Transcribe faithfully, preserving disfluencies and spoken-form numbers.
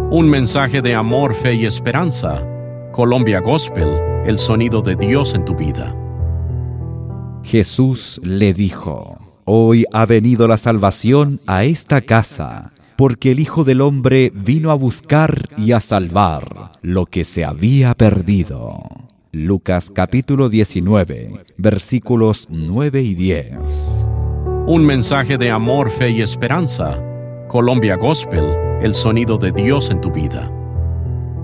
Un mensaje de amor, fe y esperanza. Colombia Gospel, el sonido de Dios en tu vida. Jesús le dijo: Hoy ha venido la salvación a esta casa, porque el Hijo del Hombre vino a buscar y a salvar lo que se había perdido. Lucas capítulo diecinueve, versículos nueve y diez. Un mensaje de amor, fe y esperanza. Colombia Gospel, el sonido de Dios en tu vida.